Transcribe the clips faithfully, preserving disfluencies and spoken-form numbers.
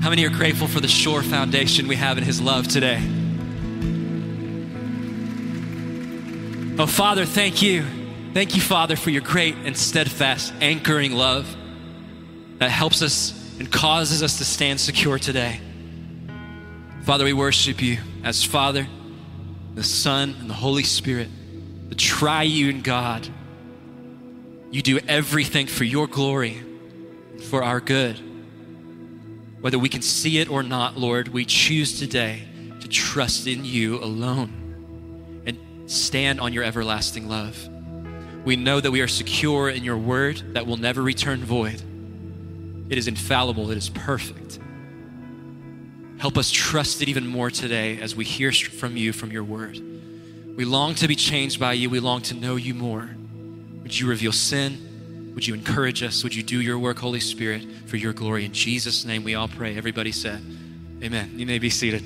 How many are grateful for the sure foundation we have in his love today? Oh, Father, thank you. Thank you, Father, for your great and steadfast anchoring love that helps us and causes us to stand secure today. Father, we worship you as Father, the Son, and the Holy Spirit, the triune God. You do everything for your glory, for our good. Whether we can see it or not, Lord, we choose today to trust in you alone and stand on your everlasting love. We know that we are secure in your word that will never return void. It is infallible, it is perfect. Help us trust it even more today as we hear from you from your word. We long to be changed by you. We long to know you more. Would you reveal sin? Would you encourage us? Would you do your work, Holy Spirit, for your glory? In Jesus' name we all pray. Everybody said, amen. You may be seated.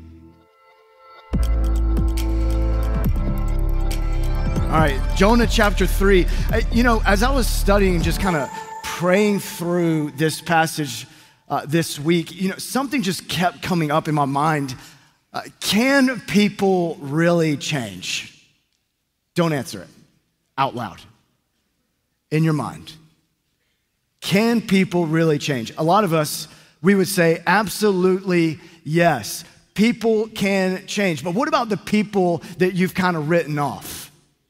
All right, Jonah chapter three. You know, as I was studying, just kind of praying through this passage uh, this week, you know, something just kept coming up in my mind. Uh, can people really change? Don't answer it out loud. In your mind. Can people really change? A lot of us, we would say absolutely yes. People can change. But what about the people that you've kind of written off?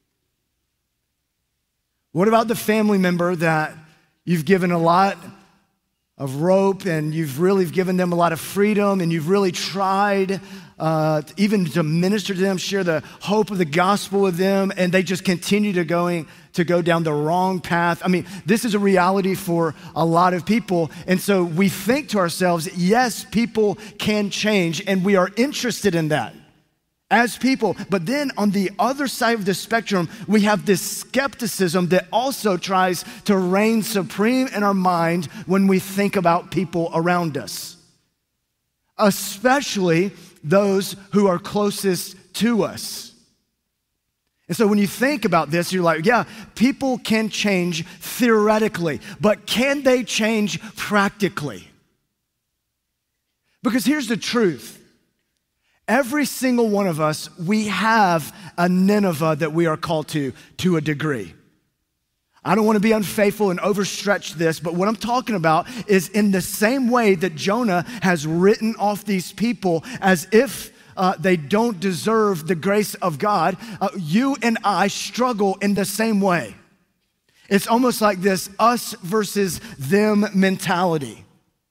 What about the family member that you've given a lot of rope and you've really given them a lot of freedom and you've really tried uh, even to minister to them, share the hope of the gospel with them, and they just continue to going to go down the wrong path? I mean, this is a reality for a lot of people. And so we think to ourselves, yes, people can change, and we are interested in that as people. But then on the other side of the spectrum, we have this skepticism that also tries to reign supreme in our mind when we think about people around us, especially those who are closest to us. And so when you think about this, you're like, yeah, people can change theoretically, but can they change practically? Because here's the truth. Every single one of us, we have a Nineveh that we are called to, to a degree. I don't want to be unfaithful and overstretch this, but what I'm talking about is in the same way that Jonah has written off these people as if uh, they don't deserve the grace of God, uh, you and I struggle in the same way. It's almost like this us versus them mentality.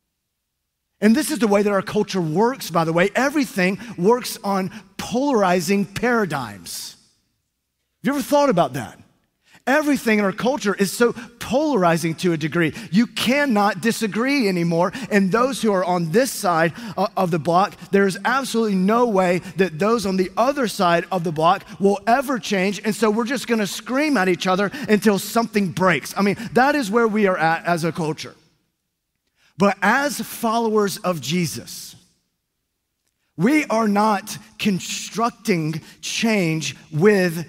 And this is the way that our culture works, by the way. Everything works on polarizing paradigms. Have you ever thought about that? Everything in our culture is so polarizing to a degree. You cannot disagree anymore. And those who are on this side of the block, there is absolutely no way that those on the other side of the block will ever change. And so we're just gonna scream at each other until something breaks. I mean, that is where we are at as a culture. But as followers of Jesus, we are not constructing change with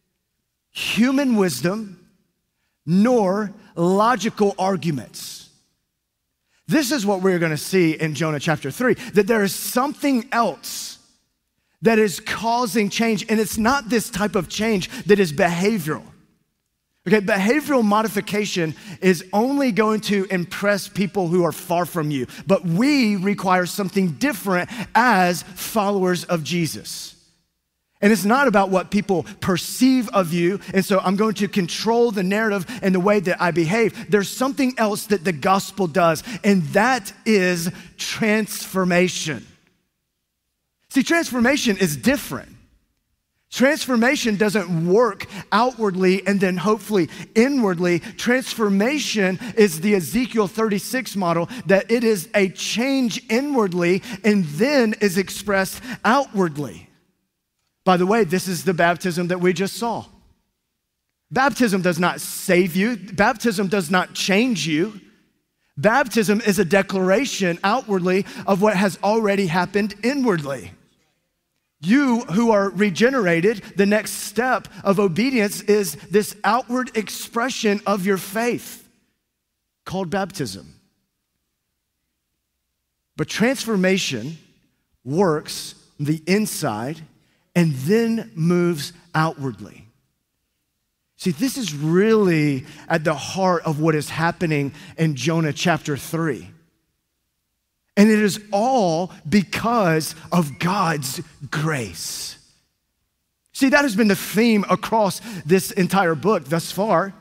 human wisdom nor logical arguments. This is what we're going to see in Jonah chapter three, that there is something else that is causing change, and it's not this type of change that is behavioral. Okay, behavioral modification is only going to impress people who are far from you, but we require something different as followers of Jesus. And it's not about what people perceive of you, and so I'm going to control the narrative and the way that I behave. There's something else that the gospel does, and that is transformation. See, transformation is different. Transformation doesn't work outwardly and then hopefully inwardly. Transformation is the Ezekiel thirty-six model, that it is a change inwardly and then is expressed outwardly. By the way, this is the baptism that we just saw. Baptism does not save you. Baptism does not change you. Baptism is a declaration outwardly of what has already happened inwardly. You who are regenerated, the next step of obedience is this outward expression of your faith called baptism. But transformation works on the inside and then moves outwardly. See, this is really at the heart of what is happening in Jonah chapter three. And it is all because of God's grace. See, that has been the theme across this entire book thus far,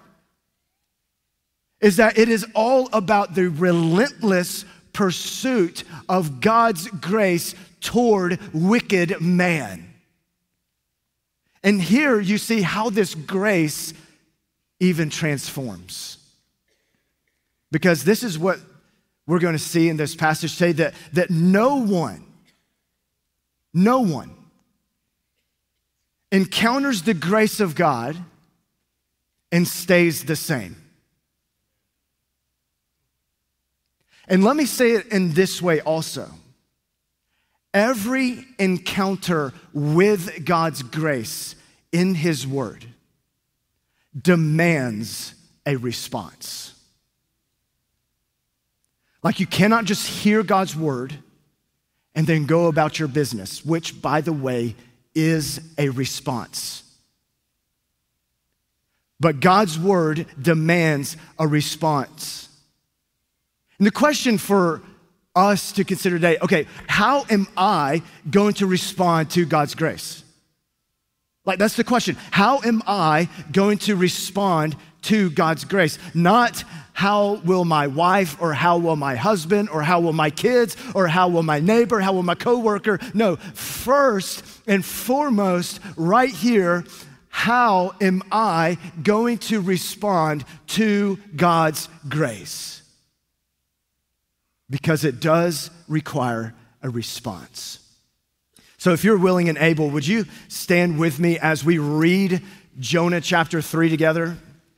is that it is all about the relentless pursuit of God's grace toward wicked man. And here you see how this grace even transforms. Because this is what we're going to see in this passage today, that, that no one, no one encounters the grace of God and stays the same. And let me say it in this way also. Every encounter with God's grace in His Word demands a response. Like you cannot just hear God's Word and then go about your business, which, by the way, is a response. But God's Word demands a response. And the question for us to consider today, okay, how am I going to respond to God's grace? Like, that's the question. How am I going to respond to God's grace? Not how will my wife or how will my husband or how will my kids or how will my neighbor, how will my coworker? No, first and foremost, right here, how am I going to respond to God's grace? Because it does require a response. So if you're willing and able, would you stand with me as we read Jonah chapter three together?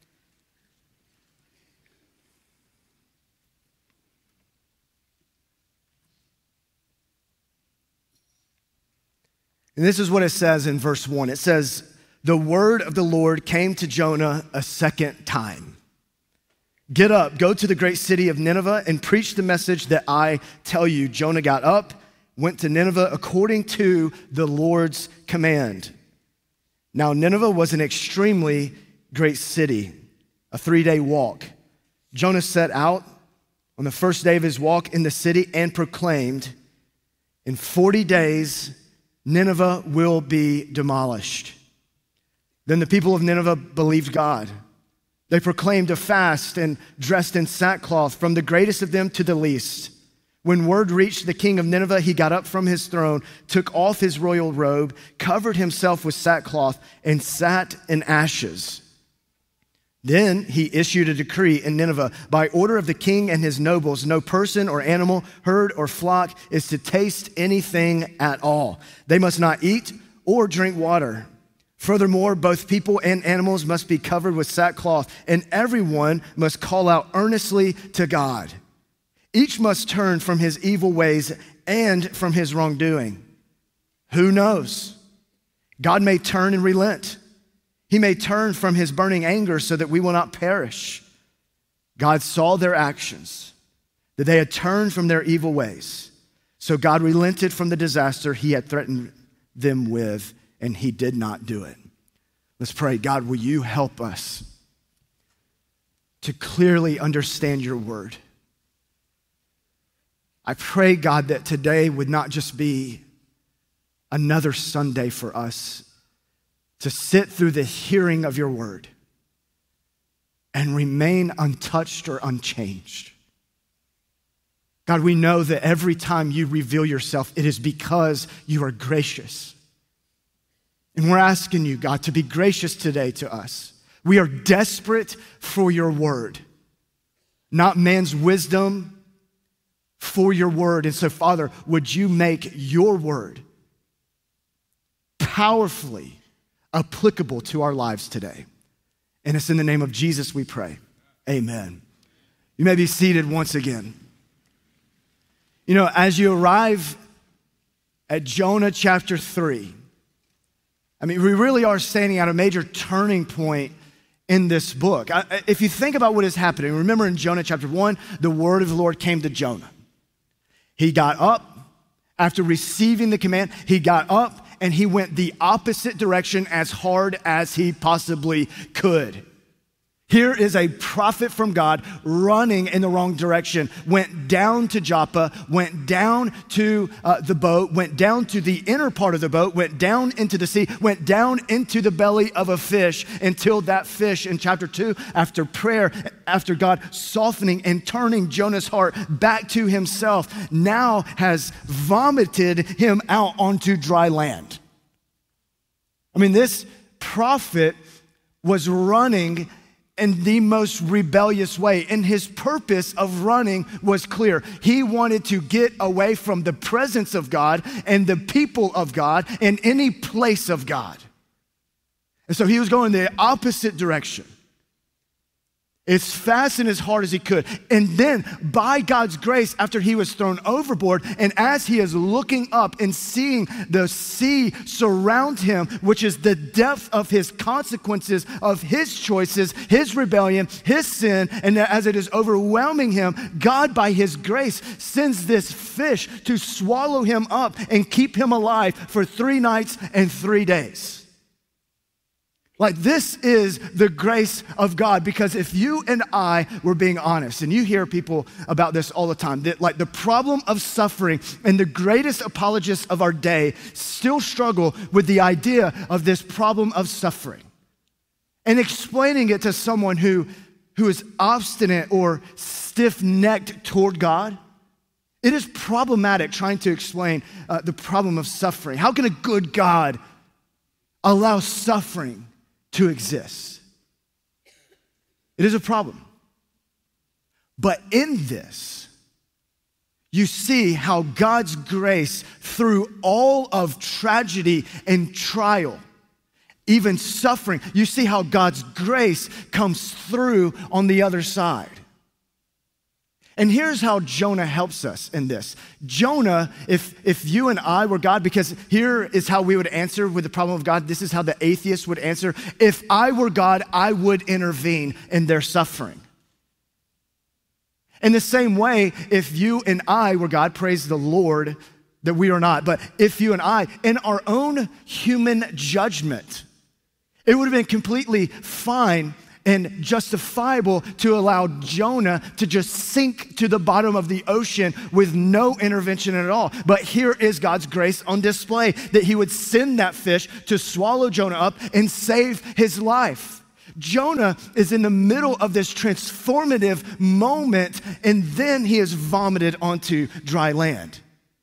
And this is what it says in verse one. It says, "The word of the Lord came to Jonah a second time. Get up, go to the great city of Nineveh and preach the message that I tell you." Jonah got up, went to Nineveh according to the Lord's command. Now Nineveh was an extremely great city, a three-day walk. Jonah set out on the first day of his walk in the city and proclaimed, "In forty days, Nineveh will be demolished." Then the people of Nineveh believed God. They proclaimed a fast and dressed in sackcloth, from the greatest of them to the least. When word reached the king of Nineveh, he got up from his throne, took off his royal robe, covered himself with sackcloth, and sat in ashes. Then he issued a decree in Nineveh, by order of the king and his nobles, no person or animal, herd or flock is to taste anything at all. They must not eat or drink water. Furthermore, both people and animals must be covered with sackcloth, and everyone must call out earnestly to God. Each must turn from his evil ways and from his wrongdoing. Who knows? God may turn and relent. He may turn from his burning anger so that we will not perish. God saw their actions, that they had turned from their evil ways. So God relented from the disaster he had threatened them with, and he did not do it. Let's pray. God, will you help us to clearly understand your word? I pray, God, that today would not just be another Sunday for us to sit through the hearing of your word and remain untouched or unchanged. God, we know that every time you reveal yourself, it is because you are gracious. And we're asking you, God, to be gracious today to us. We are desperate for your word, not man's wisdom, for your word. And so, Father, would you make your word powerfully applicable to our lives today? And it's in the name of Jesus we pray. Amen. You may be seated once again. You know, as you arrive at Jonah chapter three, I mean, we really are standing at a major turning point in this book. I, if you think about what is happening, remember in Jonah chapter one, the word of the Lord came to Jonah. He got up. After receiving the command, he got up and he went the opposite direction as hard as he possibly could. Here is a prophet from God running in the wrong direction, went down to Joppa, went down to uh, the boat, went down to the inner part of the boat, went down into the sea, went down into the belly of a fish until that fish in chapter two, after prayer, after God softening and turning Jonah's heart back to himself, now has vomited him out onto dry land. I mean, this prophet was running in the most rebellious way. And his purpose of running was clear. He wanted to get away from the presence of God and the people of God and any place of God. And so he was going the opposite direction, as fast and as hard as he could. And then by God's grace, after he was thrown overboard, and as he is looking up and seeing the sea surround him, which is the depth of his consequences of his choices, his rebellion, his sin, and as it is overwhelming him, God by his grace sends this fish to swallow him up and keep him alive for three nights and three days. Like, this is the grace of God, because if you and I were being honest, and you hear people about this all the time, that like the problem of suffering and the greatest apologists of our day still struggle with the idea of this problem of suffering. And explaining it to someone who, who is obstinate or stiff-necked toward God, it is problematic trying to explain uh, the problem of suffering. How can a good God allow suffering to exist? It is a problem. But in this, you see how God's grace through all of tragedy and trial, even suffering, you see how God's grace comes through on the other side. And here's how Jonah helps us in this. Jonah, if, if you and I were God, because here is how we would answer with the problem of God. This is how the atheist would answer. If I were God, I would intervene in their suffering. In the same way, if you and I were God, praise the Lord that we are not, but if you and I, in our own human judgment, it would have been completely fine and justifiable to allow Jonah to just sink to the bottom of the ocean with no intervention at all. But here is God's grace on display, that he would send that fish to swallow Jonah up and save his life. Jonah is in the middle of this transformative moment, and then he is vomited onto dry land.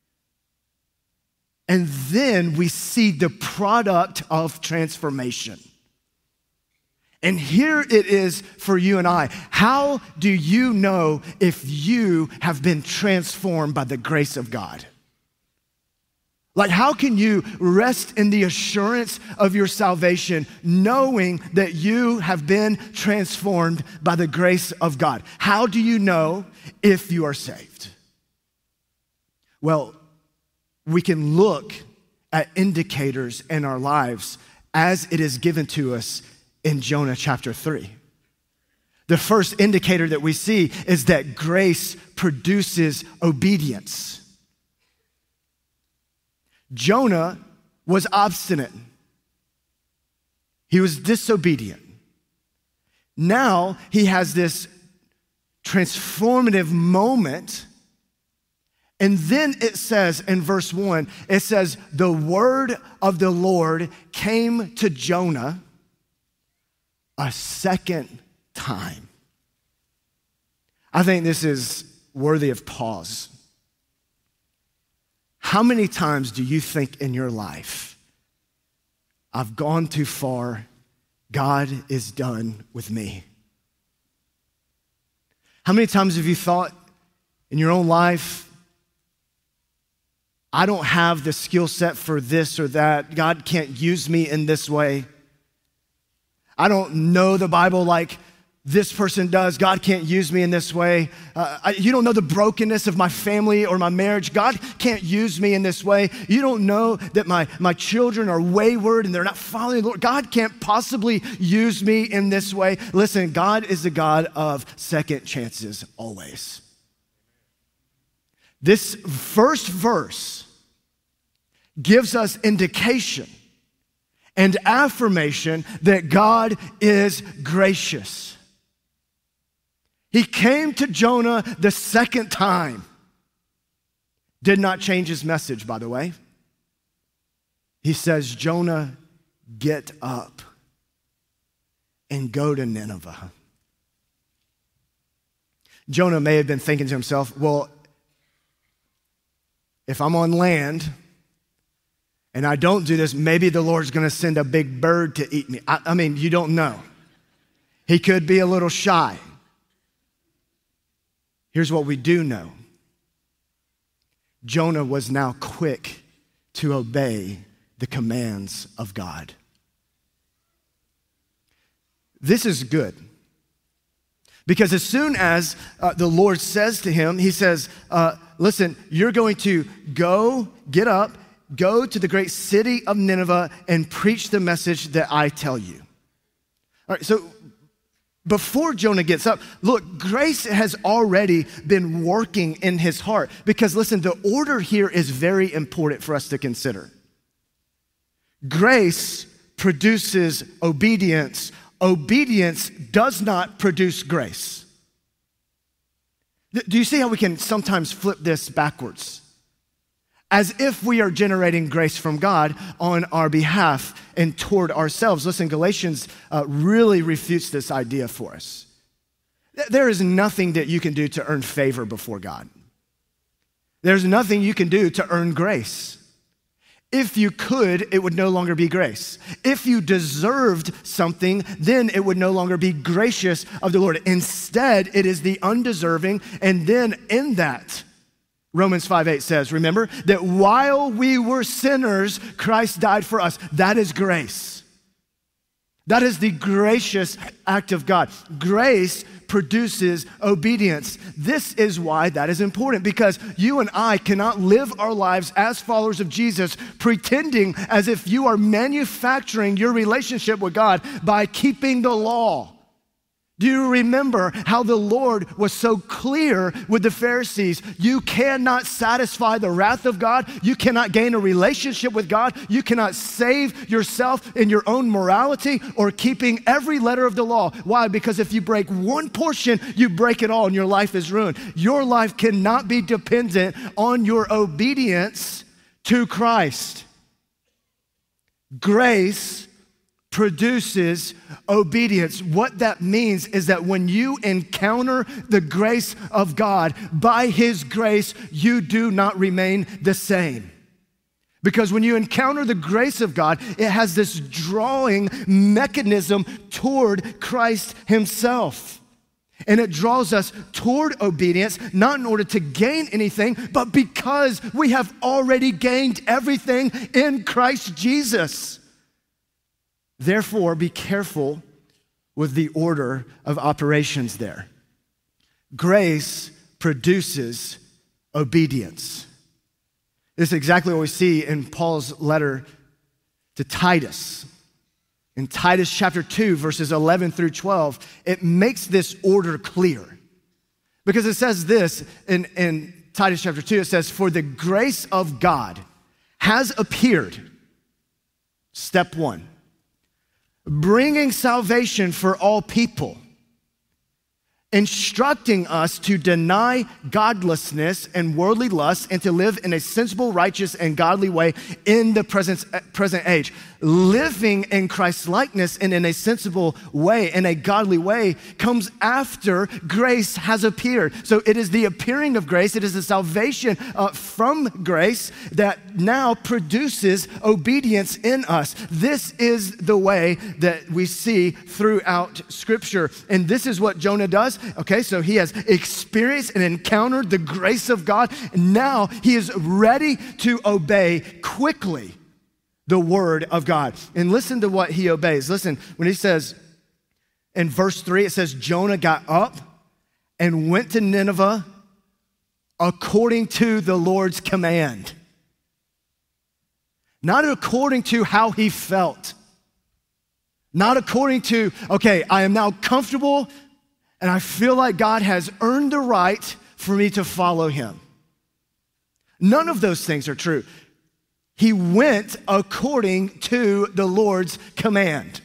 And then we see the product of transformation. And here it is for you and I. How do you know if you have been transformed by the grace of God? Like, how can you rest in the assurance of your salvation, knowing that you have been transformed by the grace of God? How do you know if you are saved? Well, we can look at indicators in our lives as it is given to us in Jonah chapter three. The first indicator that we see is that grace produces obedience. Jonah was obstinate. He was disobedient. Now he has this transformative moment. And then it says in verse one, it says, the word of the Lord came to Jonah a second time. I think this is worthy of pause. How many times do you think in your life, I've gone too far, God is done with me? How many times have you thought in your own life, I don't have the skill set for this or that, God can't use me in this way? I don't know the Bible like this person does. God can't use me in this way. Uh, I, you don't know the brokenness of my family or my marriage. God can't use me in this way. You don't know that my, my children are wayward and they're not following the Lord. God can't possibly use me in this way. Listen, God is the God of second chances always. This first verse gives us indication and affirmation that God is gracious. He came to Jonah the second time. Did not change his message, by the way. He says, Jonah, get up and go to Nineveh. Jonah may have been thinking to himself, well, if I'm on land and I don't do this, maybe the Lord's going to send a big bird to eat me. I, I mean, you don't know. He could be a little shy. Here's what we do know. Jonah was now quick to obey the commands of God. This is good. Because as soon as uh, the Lord says to him, he says, uh, listen, you're going to go, get up, go to the great city of Nineveh and preach the message that I tell you. All right, so before Jonah gets up, look, grace has already been working in his heart. Because listen, the order here is very important for us to consider. Grace produces obedience. Obedience does not produce grace. Do you see how we can sometimes flip this backwards? As if we are generating grace from God on our behalf and toward ourselves. Listen, Galatians uh, really refutes this idea for us. There is nothing that you can do to earn favor before God. There's nothing you can do to earn grace. If you could, it would no longer be grace. If you deserved something, then it would no longer be gracious of the Lord. Instead, it is the undeserving. And then in that, Romans five eight says, remember, that while we were sinners, Christ died for us. That is grace. That is the gracious act of God. Grace produces obedience. This is why that is important, because you and I cannot live our lives as followers of Jesus pretending as if you are manufacturing your relationship with God by keeping the law. Do you remember how the Lord was so clear with the Pharisees? You cannot satisfy the wrath of God. You cannot gain a relationship with God. You cannot save yourself in your own morality or keeping every letter of the law. Why? Because if you break one portion, you break it all and your life is ruined. Your life cannot be dependent on your obedience to Christ. Grace produces obedience. What that means is that when you encounter the grace of God, by His grace, you do not remain the same. Because when you encounter the grace of God, it has this drawing mechanism toward Christ Himself. And it draws us toward obedience, not in order to gain anything, but because we have already gained everything in Christ Jesus. Therefore, be careful with the order of operations there. Grace produces obedience. This is exactly what we see in Paul's letter to Titus. In Titus chapter two, verses eleven through twelve, it makes this order clear. Because it says this in, in Titus chapter two, it says, "For the grace of God has appeared," step one, "bringing salvation for all people, instructing us to deny godlessness and worldly lust and to live in a sensible, righteous, and godly way in the present, present age." Living in Christ's likeness and in a sensible way, in a godly way, comes after grace has appeared. So it is the appearing of grace, it is the salvation uh, from grace that now produces obedience in us. This is the way that we see throughout Scripture. And this is what Jonah does. Okay, so he has experienced and encountered the grace of God. And now he is ready to obey quickly the word of God. And listen to what he obeys. Listen, when he says in verse three, it says, Jonah got up and went to Nineveh according to the Lord's command. Not according to how he felt. Not according to, okay, I am now comfortable and I feel like God has earned the right for me to follow him. None of those things are true. He went according to the Lord's command.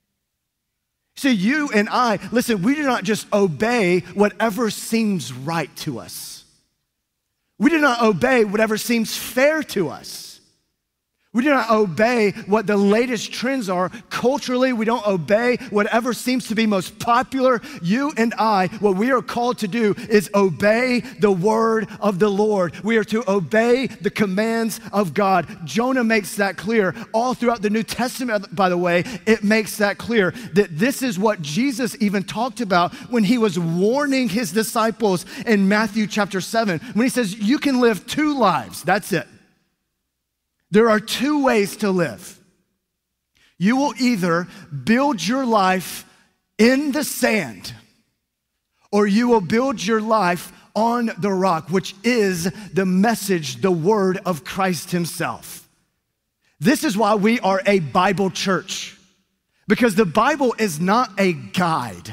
See, you and I, listen, we do not just obey whatever seems right to us. We do not obey whatever seems fair to us. We do not obey what the latest trends are culturally. We don't obey whatever seems to be most popular. You and I, what we are called to do is obey the word of the Lord. We are to obey the commands of God. Jonah makes that clear. All throughout the New Testament, by the way, it makes that clear that this is what Jesus even talked about when he was warning his disciples in Matthew chapter seven, when he says, you can live two lives. That's it. There are two ways to live. You will either build your life in the sand, or you will build your life on the rock, which is the message, the word of Christ himself. This is why we are a Bible church, because the Bible is not a guide.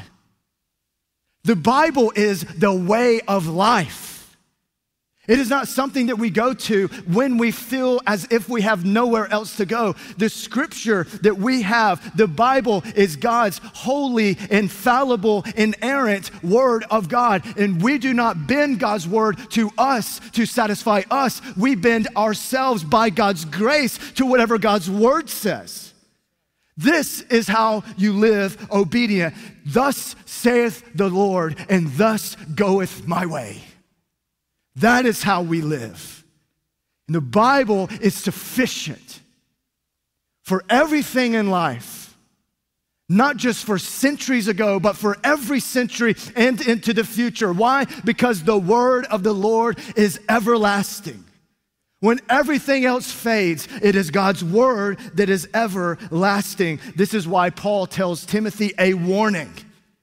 The Bible is the way of life. It is not something that we go to when we feel as if we have nowhere else to go. The scripture that we have, the Bible, is God's holy, infallible, inerrant word of God. And we do not bend God's word to us to satisfy us. We bend ourselves by God's grace to whatever God's word says. This is how you live obedient. Thus saith the Lord, and thus goeth my way. That is how we live. And the Bible is sufficient for everything in life, not just for centuries ago, but for every century and into the future. Why? Because the word of the Lord is everlasting. When everything else fades, it is God's word that is everlasting. This is why Paul tells Timothy a warning.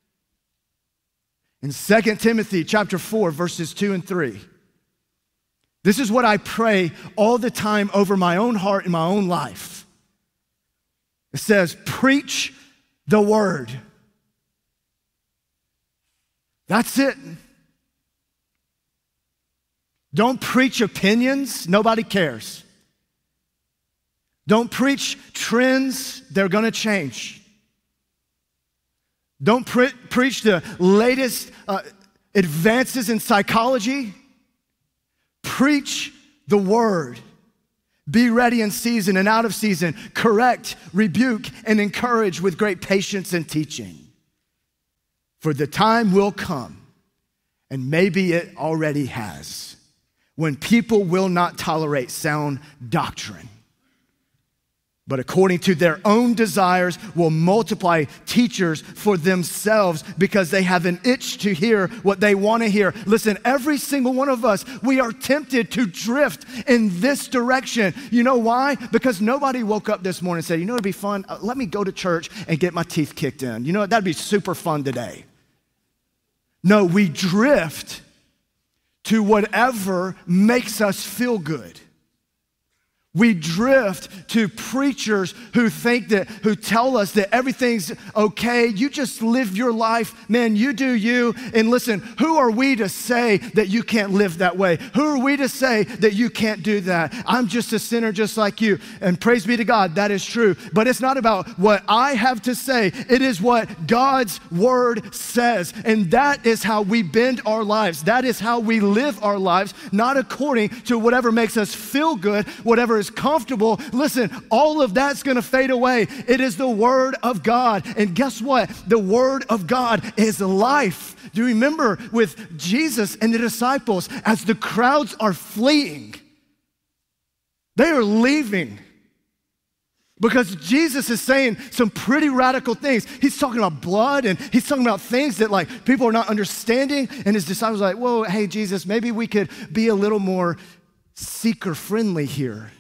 In Second Timothy chapter four, verses two and three, this is what I pray all the time over my own heart and my own life. It says, preach the word. That's it. Don't preach opinions. Nobody cares. Don't preach trends. They're going to change. Don't pre- preach the latest uh, advances in psychology. Preach the word. Be ready in season and out of season. Correct, rebuke, and encourage with great patience and teaching. For the time will come, and maybe it already has, when people will not tolerate sound doctrine, but according to their own desires will multiply teachers for themselves because they have an itch to hear what they want to hear. Listen, every single one of us, we are tempted to drift in this direction. You know why? Because nobody woke up this morning and said, you know, it'd be fun. Uh, let me go to church and get my teeth kicked in. You know, that'd be super fun today. No, we drift to whatever makes us feel good. We drift to preachers who think that, who tell us that everything's okay. You just live your life, man, you do you. And listen, who are we to say that you can't live that way? Who are we to say that you can't do that? I'm just a sinner just like you. And praise be to God, that is true. But it's not about what I have to say. It is what God's word says. And that is how we bend our lives. That is how we live our lives, not according to whatever makes us feel good, whatever is comfortable. Listen, all of that's going to fade away. It is the word of God. And guess what? The word of God is life. Do you remember with Jesus and the disciples, as the crowds are fleeing, they are leaving because Jesus is saying some pretty radical things. He's talking about blood, and he's talking about things that like people are not understanding. And his disciples are like, whoa, hey, Jesus, maybe we could be a little more seeker friendly here.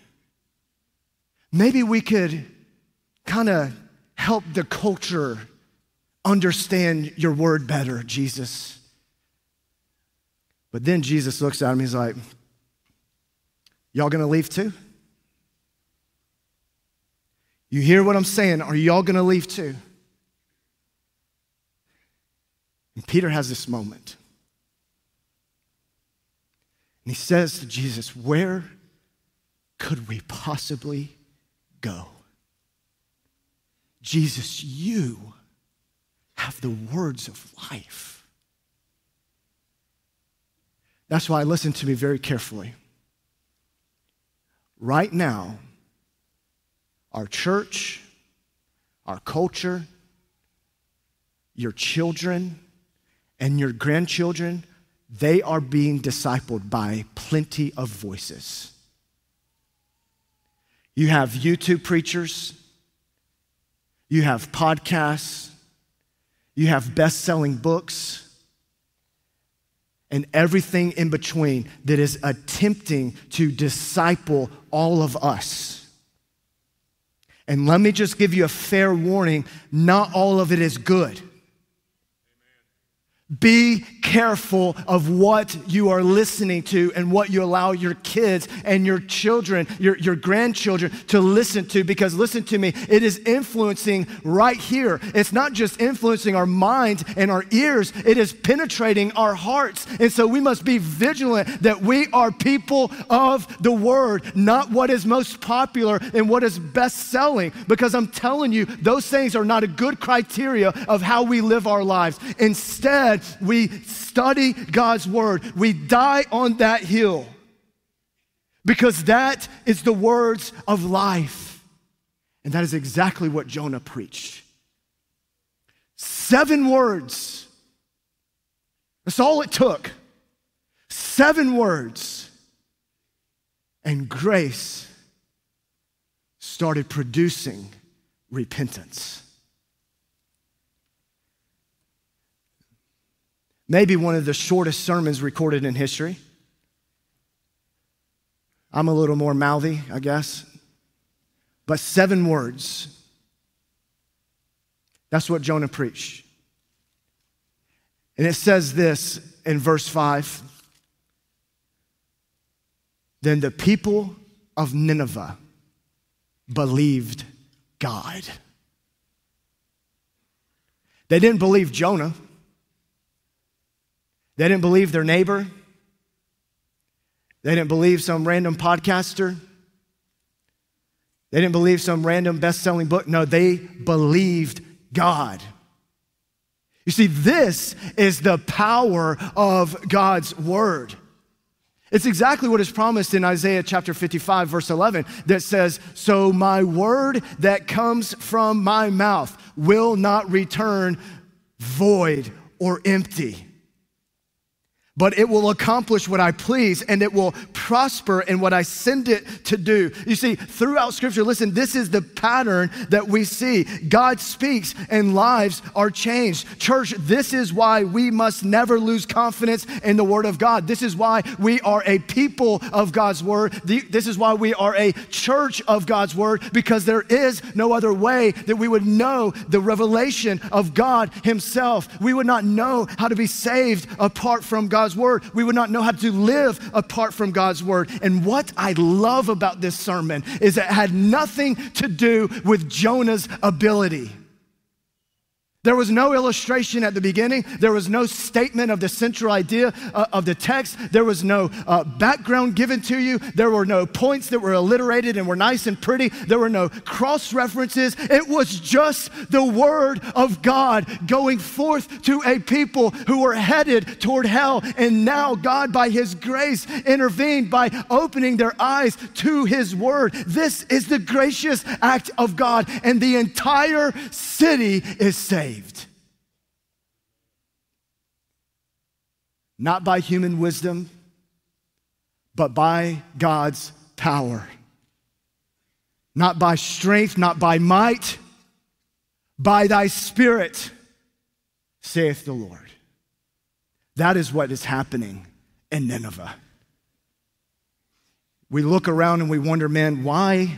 Maybe we could kind of help the culture understand your word better, Jesus. But then Jesus looks at him, he's like, y'all gonna leave too? You hear what I'm saying? Are y'all gonna leave too? And Peter has this moment. he says to Jesus, where could we possibly go? Jesus, you have the words of life. That's why, listen to me very carefully. Right now, our church, our culture, your children, and your grandchildren, they are being discipled by plenty of voices. You have YouTube preachers, you have podcasts, you have best-selling books, and everything in between that is attempting to disciple all of us. And let me just give you a fair warning, not all of it is good. Be careful of what you are listening to and what you allow your kids and your children, your, your grandchildren to listen to, because listen to me, it is influencing right here. It's not just influencing our minds and our ears, it is penetrating our hearts. And so we must be vigilant that we are people of the word, not what is most popular and what is best selling, because I'm telling you, those things are not a good criteria of how we live our lives. Instead, we study God's word. We die on that hill because that is the words of life. And that is exactly what Jonah preached. Seven words. That's all it took. Seven words. And grace started producing repentance. Maybe one of the shortest sermons recorded in history. I'm a little more mouthy, I guess. But seven words. That's what Jonah preached. And it says this in verse five. Then the people of Nineveh believed God. They didn't believe Jonah. They didn't believe their neighbor. They didn't believe some random podcaster. They didn't believe some random best-selling book. No, they believed God. You see, this is the power of God's word. It's exactly what is promised in Isaiah chapter fifty-five, verse eleven, that says, so my word that comes from my mouth will not return void or empty, but it will accomplish what I please, and it will prosper in what I send it to do. You see, throughout Scripture, listen, this is the pattern that we see. God speaks and lives are changed. Church, this is why we must never lose confidence in the Word of God. This is why we are a people of God's Word. This is why we are a church of God's Word, because there is no other way that we would know the revelation of God Himself. We would not know how to be saved apart from God's word. We would not know how to live apart from God's word. And what I love about this sermon is it had nothing to do with Jonah's ability. There was no illustration at the beginning. There was no statement of the central idea uh, of the text. There was no uh, background given to you. There were no points that were alliterated and were nice and pretty. There were no cross references. It was just the word of God going forth to a people who were headed toward hell. And now God, by His grace, intervened by opening their eyes to His word. This is the gracious act of God, and the entire city is saved. Not by human wisdom, but by God's power. Not by strength, not by might, by thy Spirit, saith the Lord. That is what is happening in Nineveh. We look around and we wonder, man, why,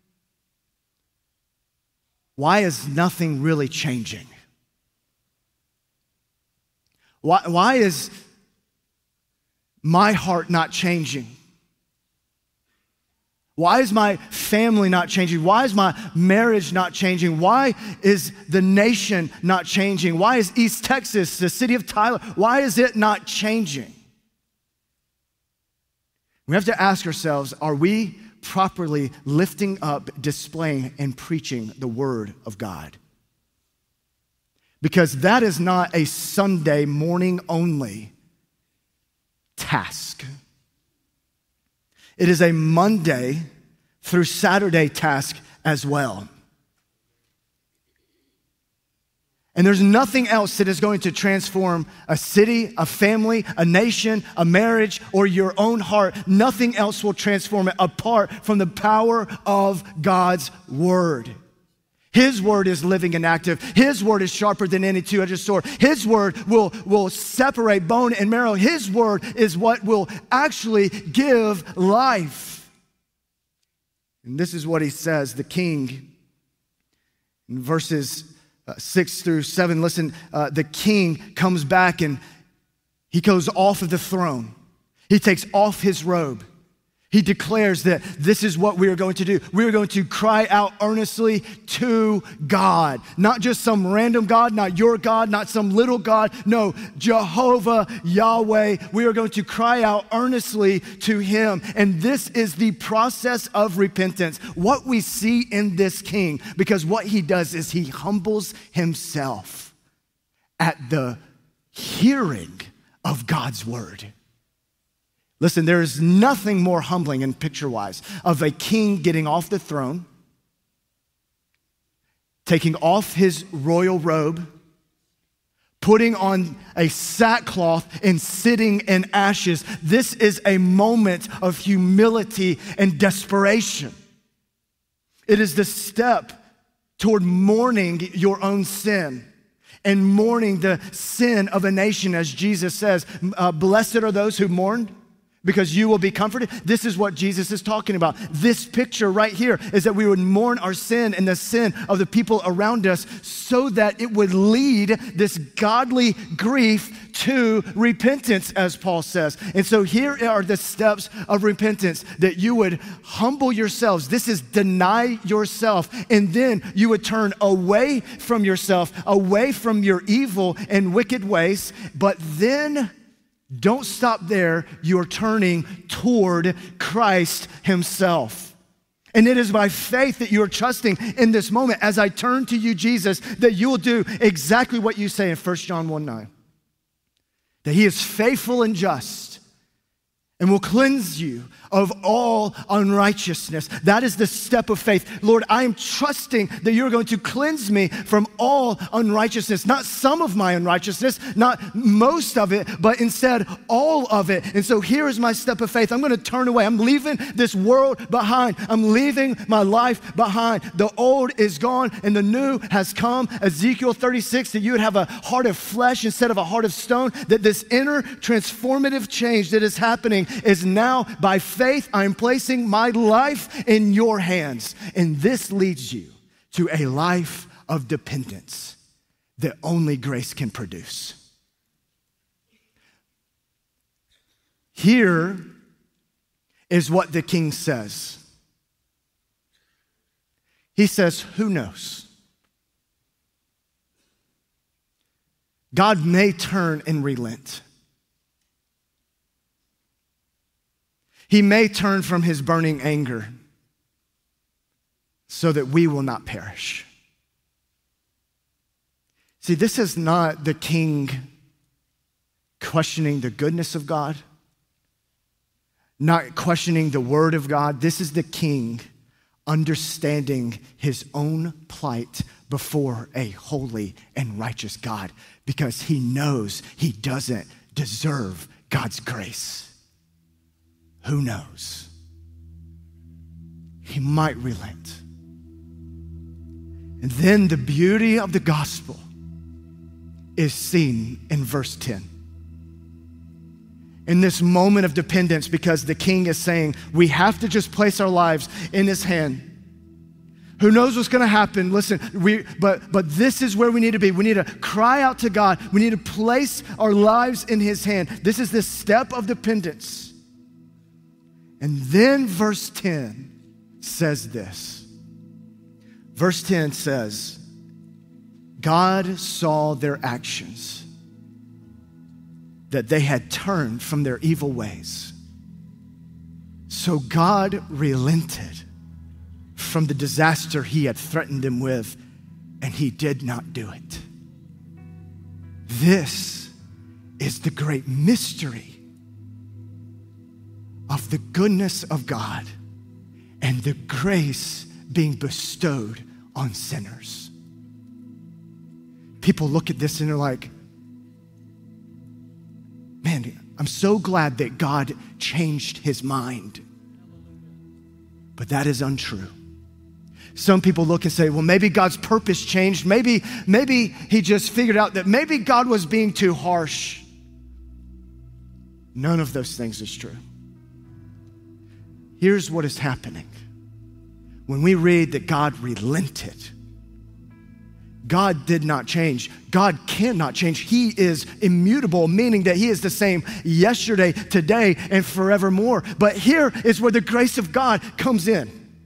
why is nothing really changing? Why, why is my heart not changing? Why is my family not changing? Why is my marriage not changing? Why is the nation not changing? Why is East Texas, the city of Tyler, why is it not changing? We have to ask ourselves, are we properly lifting up, displaying, and preaching the word of God? Because that is not a Sunday morning only task. It is a Monday through Saturday task as well. And there's nothing else that is going to transform a city, a family, a nation, a marriage, or your own heart. Nothing else will transform it apart from the power of God's word. His word is living and active. His word is sharper than any two-edged sword. His word will, will separate bone and marrow. His word is what will actually give life. And this is what he says, the king, in verses Uh, six through seven, listen, uh, the king comes back and he goes off of the throne. He takes off his robe. He declares that this is what we are going to do. We are going to cry out earnestly to God. Not just some random God, not your God, not some little God. No, Jehovah, Yahweh. We are going to cry out earnestly to him. And this is the process of repentance. What we see in this king, because what he does is he humbles himself at the hearing of God's word. Listen, there is nothing more humbling and picture-wise of a king getting off the throne, taking off his royal robe, putting on a sackcloth and sitting in ashes. This is a moment of humility and desperation. It is the step toward mourning your own sin and mourning the sin of a nation, as Jesus says, uh, blessed are those who mourn, because you will be comforted. This is what Jesus is talking about. This picture right here is that we would mourn our sin and the sin of the people around us so that it would lead this godly grief to repentance, as Paul says. And so here are the steps of repentance, that you would humble yourselves. This is deny yourself. And then you would turn away from yourself, away from your evil and wicked ways. But then don't stop there. You're turning toward Christ himself. And it is by faith that you're trusting in this moment, as I turn to you, Jesus, that you will do exactly what you say in First John one nine. That he is faithful and just and will cleanse you of all unrighteousness. That is the step of faith. Lord, I am trusting that you're going to cleanse me from all unrighteousness. Not some of my unrighteousness, not most of it, but instead all of it. And so here is my step of faith. I'm going to turn away. I'm leaving this world behind. I'm leaving my life behind. The old is gone and the new has come. Ezekiel thirty-six, that you would have a heart of flesh instead of a heart of stone. That this inner transformative change that is happening is now by faith. Faith, I'm placing my life in your hands. And this leads you to a life of dependence that only grace can produce. Here is what the king says. He says, who knows? God may turn and relent. He may turn from his burning anger so that we will not perish. See, this is not the king questioning the goodness of God, not questioning the word of God. This is the king understanding his own plight before a holy and righteous God, because he knows he doesn't deserve God's grace. Who knows? He might relent. And then the beauty of the gospel is seen in verse ten. In this moment of dependence, because the king is saying, we have to just place our lives in his hand. Who knows what's going to happen? Listen, we, but, but this is where we need to be. We need to cry out to God. We need to place our lives in his hand. This is the step of dependence. And then verse ten says this. Verse ten says, God saw their actions, that they had turned from their evil ways. So God relented from the disaster he had threatened him with, and he did not do it. This is the great mystery of the goodness of God and the grace being bestowed on sinners. People look at this and they're like, man, I'm so glad that God changed his mind. But that is untrue. Some people look and say, well, maybe God's purpose changed. Maybe, maybe he just figured out that maybe God was being too harsh. None of those things is true. Here's what is happening. When we read that God relented, God did not change. God cannot change. He is immutable, meaning that he is the same yesterday, today, and forevermore. But here is where the grace of God comes in.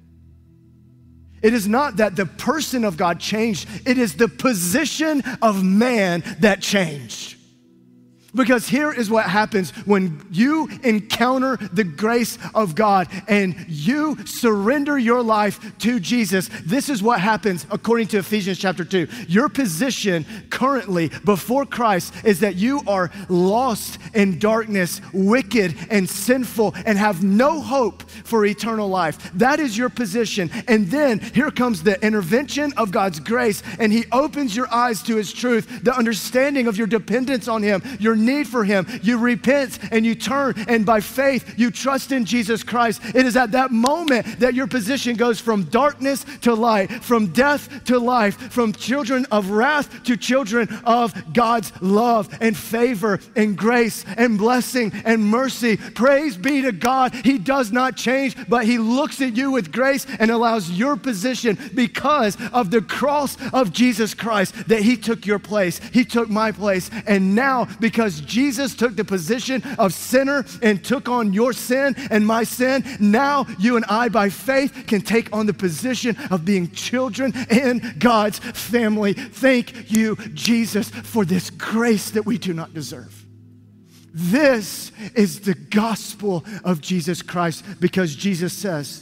It is not that the person of God changed. It is the position of man that changed. Because here is what happens when you encounter the grace of God and you surrender your life to Jesus. This is what happens according to Ephesians chapter two. Your position currently before Christ is that you are lost in darkness, wicked and sinful, and have no hope for eternal life. That is your position. And then here comes the intervention of God's grace, and he opens your eyes to his truth, the understanding of your dependence on him, your need for him. You repent and you turn, and by faith you trust in Jesus Christ. It is at that moment that your position goes from darkness to light, from death to life, from children of wrath to children of God's love and favor and grace and blessing and mercy. Praise be to God. He does not change, but he looks at you with grace and allows your position, because of the cross of Jesus Christ, that he took your place. He took my place. And now, because Jesus took the position of sinner and took on your sin and my sin, now you and I by faith can take on the position of being children in God's family. Thank you, Jesus, for this grace that we do not deserve. This is the gospel of Jesus Christ, because Jesus says,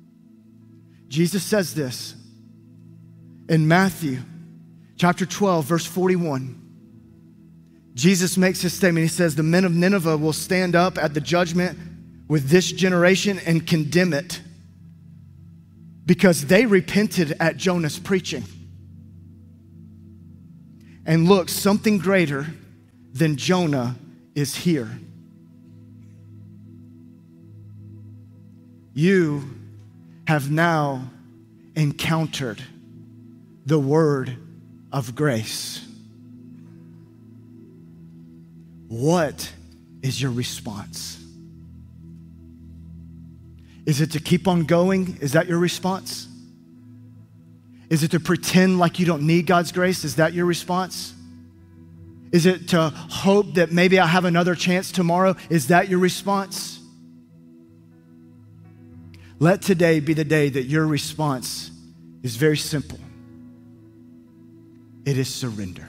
Jesus says this in Matthew chapter twelve, verse forty-one. Jesus makes his statement. He says, the men of Nineveh will stand up at the judgment with this generation and condemn it, because they repented at Jonah's preaching. And look, something greater than Jonah is here. You have now encountered the word of grace. What is your response? Is it to keep on going? Is that your response? Is it to pretend like you don't need God's grace? Is that your response? Is it to hope that maybe I'll have another chance tomorrow? Is that your response? Let today be the day that your response is very simple. It is surrender.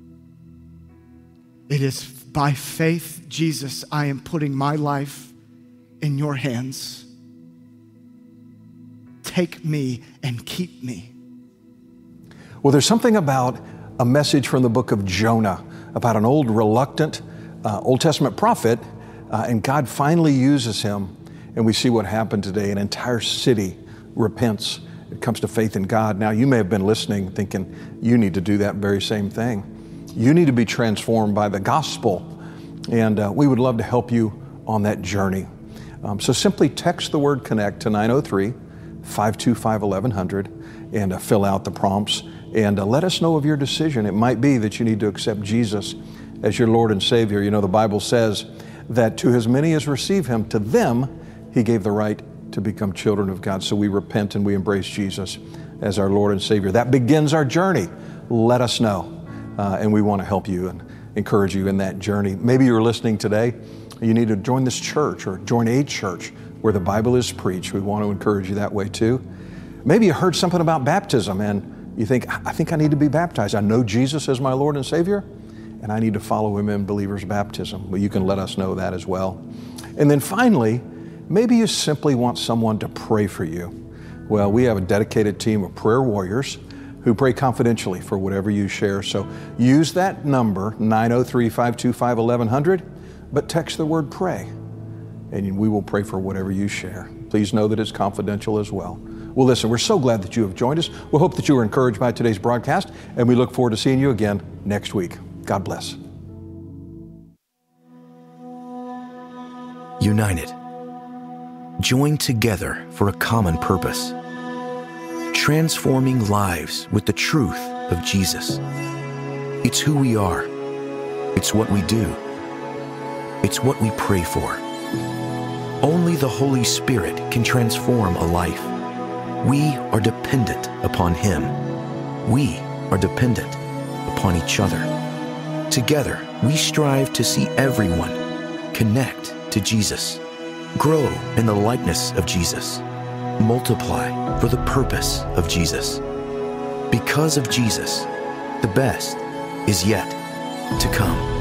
It is by faith, Jesus, I am putting my life in your hands. Take me and keep me. Well, there's something about a message from the book of Jonah, about an old, reluctant uh, Old Testament prophet, uh, and God finally uses him, and we see what happened today. An entire city repents. It comes to faith in God. Now, you may have been listening thinking you need to do that very same thing. You need to be transformed by the gospel, and uh, we would love to help you on that journey. Um, so simply text the word CONNECT to nine oh three, five two five, eleven hundred and uh, fill out the prompts, and uh, let us know of your decision. It might be that you need to accept Jesus as your Lord and Savior. You know, the Bible says that to as many as receive him, to them he gave the right to become children of God. So we repent and we embrace Jesus as our Lord and Savior. That begins our journey. Let us know. Uh, and we want to help you and encourage you in that journey. Maybe you're listening today, you need to join this church or join a church where the Bible is preached. We want to encourage you that way too. Maybe you heard something about baptism and you think, I think I need to be baptized. I know Jesus as my Lord and Savior, and I need to follow him in believer's baptism. Well, you can let us know that as well. And then finally, Maybe you simply want someone to pray for you. Well, we have a dedicated team of prayer warriors who pray confidentially for whatever you share. So use that number, nine oh three, five two five, eleven hundred, but text the word pray, and we will pray for whatever you share. Please know that it's confidential as well. Well, listen, we're so glad that you have joined us. We hope that you were encouraged by today's broadcast, and we look forward to seeing you again next week. God bless. United, joined together for a common purpose, transforming lives with the truth of Jesus. It's who we are. It's what we do. It's what we pray for. Only the Holy Spirit can transform a life. We are dependent upon Him. We are dependent upon each other. Together, we strive to see everyone connect to Jesus, grow in the likeness of Jesus, multiply for the purpose of Jesus. Because of Jesus, the best is yet to come.